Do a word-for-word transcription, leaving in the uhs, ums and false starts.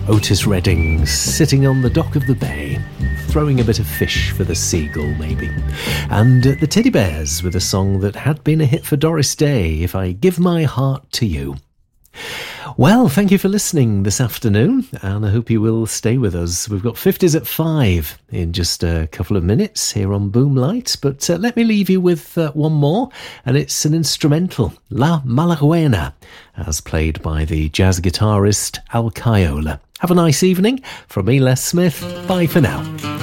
Otis Redding sitting on the dock of the bay, throwing a bit of fish for the seagull, maybe. And uh, the Teddy Bears with a song that had been a hit for Doris Day, If I Give My Heart to You. Well, thank you for listening this afternoon, and I hope you will stay with us. We've got fifties at five in just a couple of minutes here on Boomlight, but uh, let me leave you with uh, one more, and it's an instrumental, La Malaguena, as played by the jazz guitarist Al Caiola. Have a nice evening. From me, Les Smith. Bye for now.